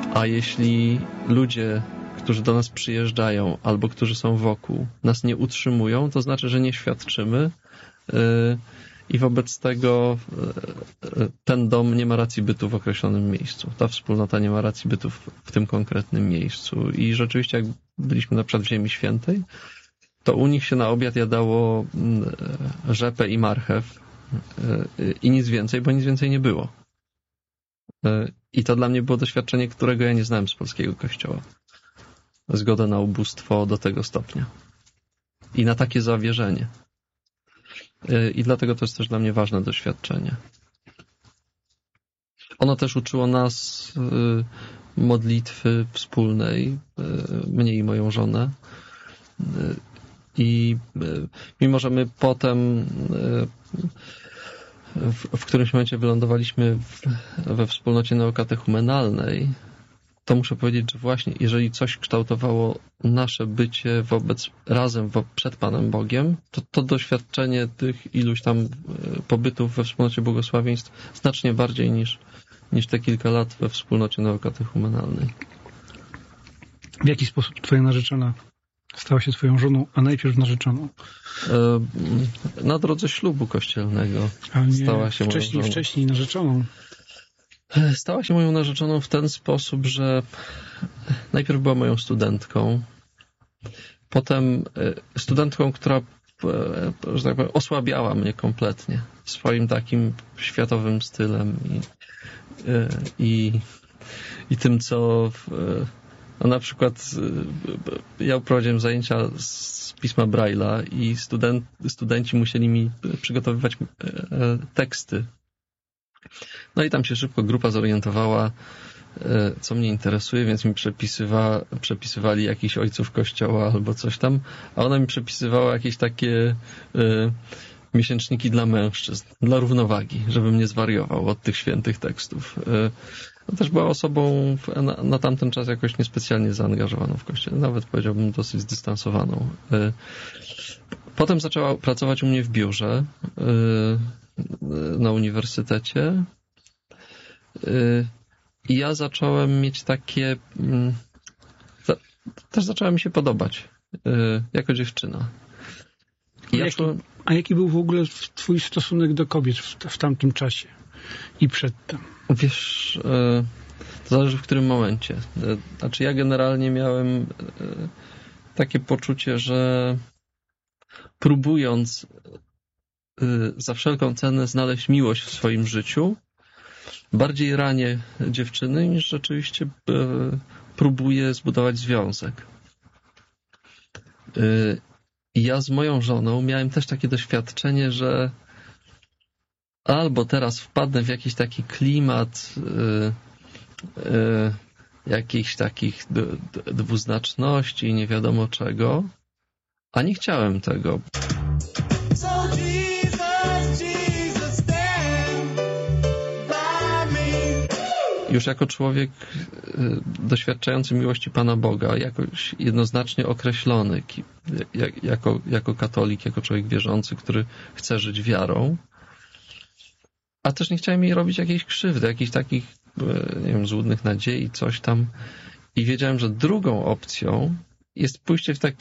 A jeśli ludzie, którzy do nas przyjeżdżają albo którzy są wokół, nas nie utrzymują, to znaczy, że nie świadczymy i wobec tego ten dom nie ma racji bytu w określonym miejscu. Ta wspólnota nie ma racji bytu w tym konkretnym miejscu. I rzeczywiście, jak byliśmy na przykład w Ziemi Świętej, to u nich się na obiad jadało rzepę i marchew i nic więcej, bo nic więcej nie było. I to dla mnie było doświadczenie, którego ja nie znałem z polskiego kościoła. Zgoda na ubóstwo do tego stopnia. I na takie zawierzenie. I dlatego to jest też dla mnie ważne doświadczenie. Ono też uczyło nas modlitwy wspólnej, mnie i moją żonę. I mimo, że my potem w którymś momencie wylądowaliśmy we wspólnocie neokatechumenalnej, to muszę powiedzieć, że właśnie jeżeli coś kształtowało nasze bycie razem przed Panem Bogiem, to doświadczenie tych iluś tam pobytów we wspólnocie błogosławieństw znacznie bardziej niż te kilka lat we wspólnocie neokatechumenalnej. W jaki sposób twoja narzeczona stała się twoją żoną, a najpierw narzeczoną? Na drodze ślubu kościelnego stała się moją żoną. Wcześniej narzeczoną. Stała się moją narzeczoną w ten sposób, że najpierw była moją studentką, potem studentką, która, że tak powiem, osłabiała mnie kompletnie swoim takim światowym stylem i tym, co no na przykład ja prowadziłem zajęcia z pisma Braille'a i studenci musieli mi przygotowywać teksty. No i tam się szybko grupa zorientowała, co mnie interesuje, więc mi przepisywali jakichś ojców kościoła albo coś tam, a ona mi przepisywała jakieś takie miesięczniki dla mężczyzn, dla równowagi, żebym nie zwariował od tych świętych tekstów. Też była osobą na tamten czas jakoś niespecjalnie zaangażowaną w kościele, nawet powiedziałbym dosyć zdystansowaną. Potem zaczęła pracować u mnie w biurze na uniwersytecie i ja zacząłem mieć takie... Też zaczęła mi się podobać jako dziewczyna. A jaki był w ogóle twój stosunek do kobiet w tamtym czasie i przedtem? Wiesz, to zależy w którym momencie. Znaczy ja generalnie miałem takie poczucie, że próbując za wszelką cenę znaleźć miłość w swoim życiu, bardziej ranię dziewczyny niż rzeczywiście próbuję zbudować związek. I ja z moją żoną miałem też takie doświadczenie, że albo teraz wpadnę w jakiś taki klimat jakichś takich dwuznaczności i nie wiadomo czego, a nie chciałem tego. Już jako człowiek doświadczający miłości Pana Boga, jakoś jednoznacznie określony, jako katolik, jako człowiek wierzący, który chce żyć wiarą, a też nie chciałem jej robić jakiejś krzywdy, jakichś takich, nie wiem, złudnych nadziei, coś tam. I wiedziałem, że drugą opcją jest pójście w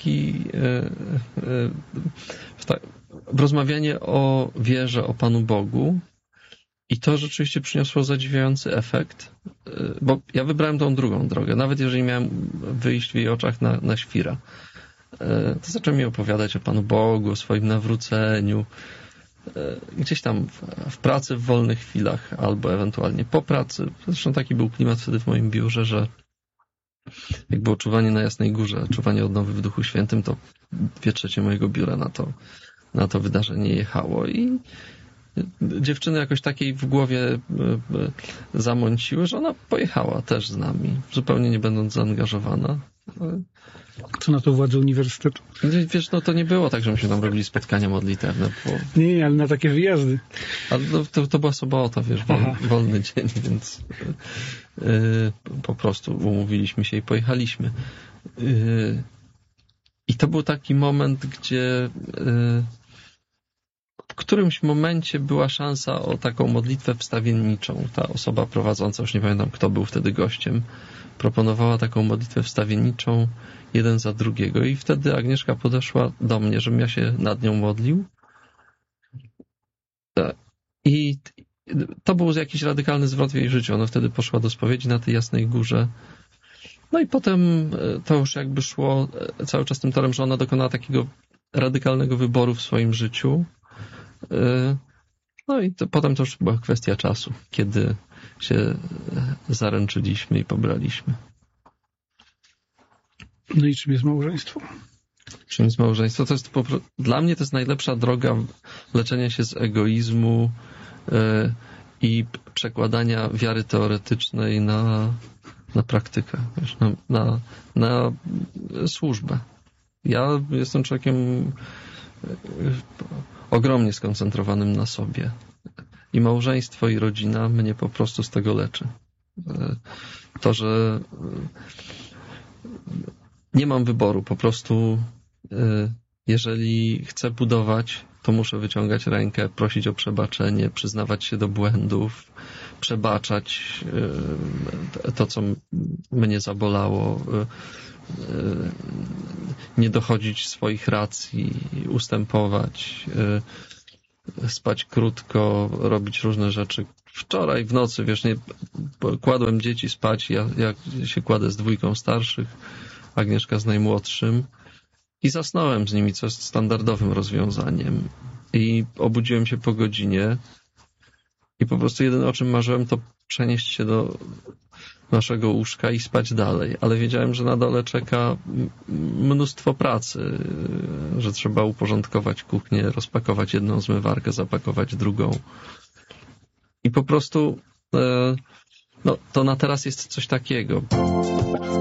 rozmawianie o wierze, o Panu Bogu. I to rzeczywiście przyniosło zadziwiający efekt, bo ja wybrałem tą drugą drogę, nawet jeżeli miałem wyjść w jej oczach na świra. To zacząłem mi opowiadać o Panu Bogu, o swoim nawróceniu, gdzieś tam w pracy, w wolnych chwilach, albo ewentualnie po pracy. Zresztą taki był klimat wtedy w moim biurze, że jak było czuwanie na Jasnej Górze, czuwanie odnowy w Duchu Świętym, to 2/3 mojego biura na to wydarzenie jechało i dziewczyny jakoś takiej w głowie zamąciły, że ona pojechała też z nami, zupełnie nie będąc zaangażowana. Co na to władze uniwersytetu? Wiesz, no to nie było tak, że myśmy tam robili spotkania modlitewne. Nie, ale na takie wyjazdy. Ale to była sobota, wiesz, wolny dzień, więc po prostu umówiliśmy się i pojechaliśmy. I to był taki moment, gdzie którymś momencie była szansa o taką modlitwę wstawienniczą. Ta osoba prowadząca, już nie pamiętam, kto był wtedy gościem, proponowała taką modlitwę wstawienniczą jeden za drugiego i wtedy Agnieszka podeszła do mnie, żebym ja się nad nią modlił. I to był jakiś radykalny zwrot w jej życiu. Ona wtedy poszła do spowiedzi na tej Jasnej Górze. No i potem to już jakby szło cały czas tym torem, że ona dokonała takiego radykalnego wyboru w swoim życiu. No i potem to już była kwestia czasu, kiedy się zaręczyliśmy i pobraliśmy. No i czym jest małżeństwo? Czym jest małżeństwo? To jest dla mnie to jest najlepsza droga leczenia się z egoizmu i przekładania wiary teoretycznej na praktykę, wiesz, na służbę. Ja jestem człowiekiem ogromnie skoncentrowanym na sobie. I małżeństwo, i rodzina mnie po prostu z tego leczy. To, że nie mam wyboru, po prostu jeżeli chcę budować, to muszę wyciągać rękę, prosić o przebaczenie, przyznawać się do błędów, przebaczać to, co mnie zabolało, nie dochodzić swoich racji, ustępować, spać krótko, robić różne rzeczy. Wczoraj w nocy, wiesz, nie kładłem dzieci spać, ja się kładę z 2 starszych, Agnieszka z najmłodszym i zasnąłem z nimi, co jest standardowym rozwiązaniem. I obudziłem się po godzinie i po prostu jedyne, o czym marzyłem, to przenieść się do naszego łóżka i spać dalej. Ale wiedziałem, że na dole czeka mnóstwo pracy, że trzeba uporządkować kuchnię, rozpakować jedną zmywarkę, zapakować drugą. I po prostu to na teraz jest coś takiego.